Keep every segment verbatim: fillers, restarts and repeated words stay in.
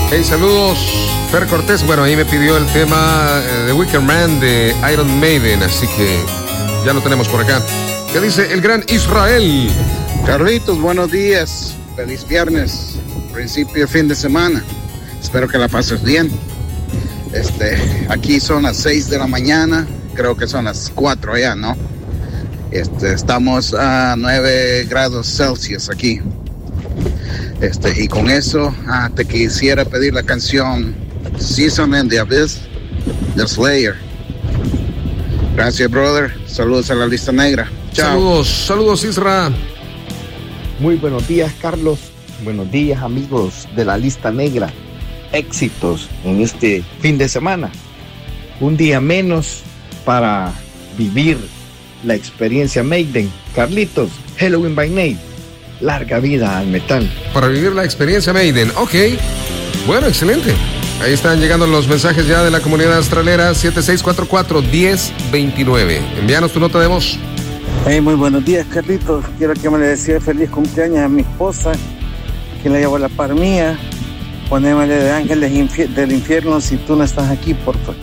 Hey, saludos, Fer Cortés. Bueno, ahí me pidió el tema de Wicker Man de Iron Maiden, así que ya lo tenemos por acá. ¿Qué dice el gran Israel? Carlitos, buenos días. Feliz viernes, principio de fin de semana. Espero que la pases bien. Este, aquí son las seis de la mañana, creo que son las cuatro allá, ¿no? Este, estamos a nueve grados Celsius aquí. Este, y con eso ah, te quisiera pedir la canción Season in the Abyss de Slayer. Gracias, brother. Saludos a la lista negra. Chao. Saludos, saludos, Isra. Muy buenos días, Carlos. Buenos días, amigos de la lista negra. Éxitos en este fin de semana. Un día menos para vivir la experiencia Maiden. Carlitos, Halloween by Night. Larga vida al metal. Para vivir la experiencia Maiden. Ok. Bueno, excelente. Ahí están llegando los mensajes ya de la comunidad australera. siete seis cuatro cuatro, uno cero dos nueve. Envíanos tu nota de voz. Hey, muy buenos días, Carlitos. Quiero que me le desee feliz cumpleaños a mi esposa, que le llevo la par mía. Ponémele de ángeles infier- del infierno si tú no estás aquí, por favor.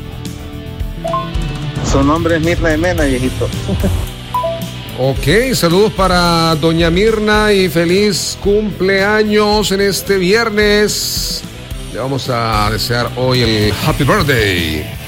Su nombre es Mirna de Mena, viejito. Ok, saludos para doña Mirna y feliz cumpleaños en este viernes. Le vamos a desear hoy el Happy Birthday.